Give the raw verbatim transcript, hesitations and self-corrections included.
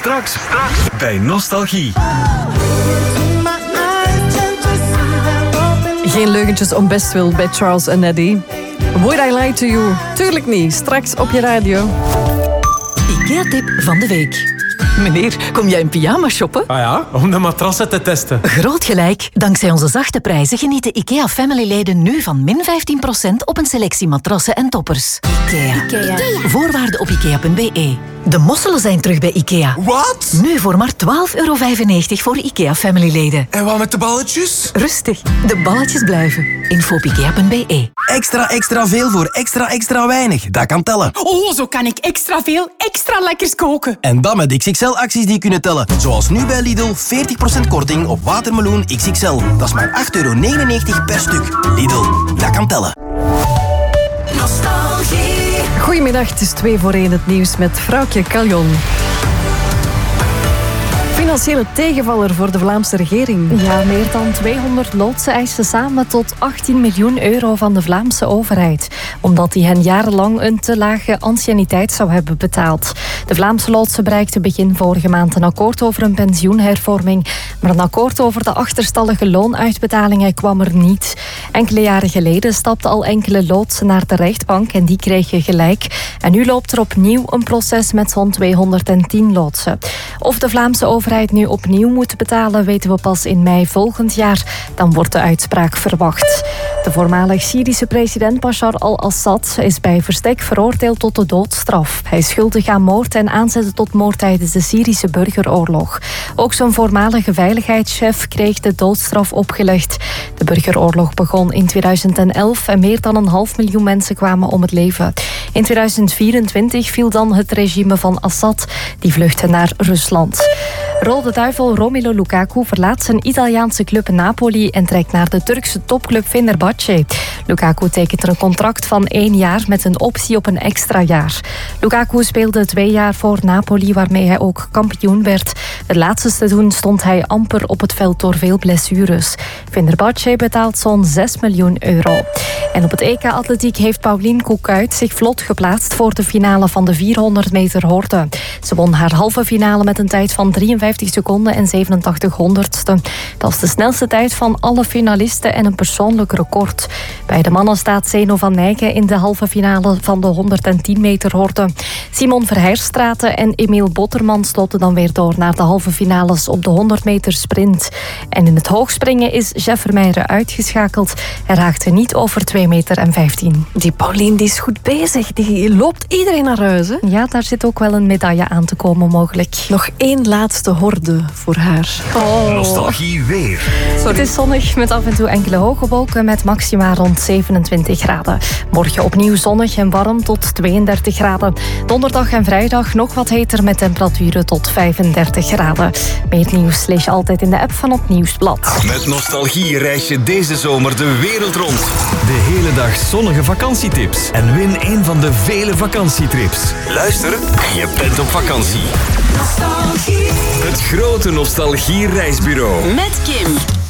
Straks, straks bij Nostalgie. Geen leugentjes om bestwil bij Charles en Eddie. Would I lie to you? Tuurlijk niet. Straks op je radio. IKEA-tip van de week. Meneer, kom jij in pyjama shoppen? Ah ja, om de matrassen te testen. Groot gelijk. Dankzij onze zachte prijzen genieten IKEA Family-leden nu van min vijftien procent op een selectie matrassen en toppers. IKEA. IKEA. Voorwaarden op ikea punt b e. De mosselen zijn terug bij IKEA. Wat? Nu voor maar twaalf euro vijfennegentig voor IKEA Family-leden. En wat met de balletjes? Rustig, de balletjes blijven. Info op ikea punt b e. Extra, extra veel voor extra, extra weinig. Dat kan tellen. Oh, zo kan ik extra veel, extra lekkers koken. En dat met X X L-acties die kunnen tellen. Zoals nu bij Lidl, veertig procent korting op watermeloen X X L. Dat is maar acht euro negenennegentig per stuk. Lidl, dat kan tellen. Nostalgie. Goedemiddag, het is twee voor één het nieuws met Vrouwtje Caljon. Financiële tegenvaller voor de Vlaamse regering. Ja, meer dan tweehonderd loodsen eisen samen tot achttien miljoen euro van de Vlaamse overheid. Omdat die hen jarenlang een te lage anciëniteit zou hebben betaald. De Vlaamse loodsen bereikten begin vorige maand een akkoord over een pensioenhervorming. Maar een akkoord over de achterstallige loonuitbetalingen kwam er niet. Enkele jaren geleden stapten al enkele loodsen naar de rechtbank en die kregen gelijk. En nu loopt er opnieuw een proces met zo'n tweehonderdtien loodsen. Of de Vlaamse overheid nu opnieuw moet betalen, weten we pas in mei volgend jaar. Dan wordt de uitspraak verwacht. De voormalig Syrische president Bashar al-Assad is bij verstek veroordeeld tot de doodstraf. Hij is schuldig aan moord en aanzetten tot moord tijdens de Syrische burgeroorlog. Ook zijn voormalige veiligheidschef kreeg de doodstraf opgelegd. De burgeroorlog begon in tweeduizend elf en meer dan een half miljoen mensen kwamen om het leven. In tweeduizend vierentwintig viel dan het regime van Assad. Die vluchtte naar Rusland. Rode duivel Romelu Lukaku verlaat zijn Italiaanse club Napoli en trekt naar de Turkse topclub Fenerbahce. Lukaku tekent er een contract van één jaar met een optie op een extra jaar. Lukaku speelde twee jaar voor Napoli, waarmee hij ook kampioen werd. Het laatste seizoen stond hij amper op het veld door veel blessures. Fenerbahce betaalt zo'n zes miljoen euro. En op het E K-atletiek heeft Pauline Koekuit zich vlot geplaatst voor de finale van de vierhonderd meter horde. Ze won haar halve finale met een tijd van drieënvijftig seconden en zevenentachtig honderdste. Dat is de snelste tijd van alle finalisten en een persoonlijk record. Bij de mannen staat Zeno van Nijken in de halve finale van de honderdtien meter horde. Simon Verheerstraten en Emiel Botterman stoten dan weer door naar de halve finales op de honderd meter sprint. En in het hoogspringen is Jeff Vermeijeren uitgeschakeld. Hij raakte niet over twee meter en vijftien. Die Pauline die is goed bezig. Die loopt iedereen naar huis. Hè? Ja, daar zit ook wel een medaille aan te komen mogelijk. Nog één laatste horde voor haar. Oh. Nostalgie weer. Sorry. Het is zonnig met af en toe enkele hoge wolken met maxima rond zevenentwintig graden. Morgen opnieuw zonnig en warm tot tweeëndertig graden. Donderdag en vrijdag nog wat heter met temperaturen tot vijfendertig graden. Meer nieuws lees je altijd in de app van het Nieuwsblad. Met Nostalgie reis je deze zomer de wereld rond. De hele dag zonnige vakantietips. En win een van de vele vakantietrips. Luister en je bent op vakantie. Nostalgie. Het grote Nostalgie reisbureau. Met Kim.